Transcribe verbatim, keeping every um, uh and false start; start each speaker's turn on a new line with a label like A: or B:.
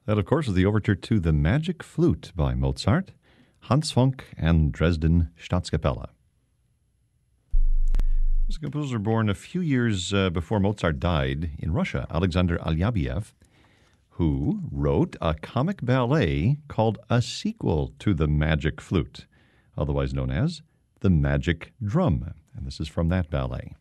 A: That, of course, is the overture to The Magic Flute by Mozart, Hans Funk, and Dresden Staatskapelle. This composer born a few years uh, before Mozart died in Russia, Alexander Alyabiev, who wrote a comic ballet called a sequel to The Magic Flute, otherwise known as The Magic Drum. And this is from that ballet.